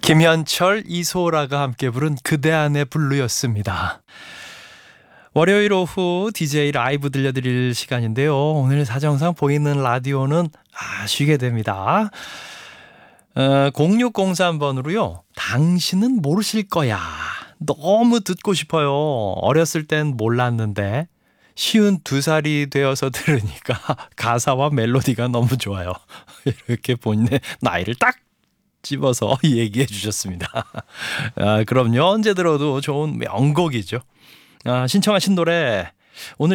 김현철, 이소라가 함께 부른 그대 안의 블루였습니다. 월요일 오후 DJ 라이브 들려드릴 시간인데요. 오늘 사정상 보이는 라디오는 쉬게 됩니다. 0603번으로요. 당신은 모르실 거야. 너무 듣고 싶어요. 어렸을 땐 몰랐는데 쉬운 2살이 되어서 들으니까 가사와 멜로디가 너무 좋아요. 이렇게 본인의 나이를 딱 집어서 얘기해 주셨습니다. 그럼요. 언제 들어도 좋은 명곡이죠. 신청하신 노래 오늘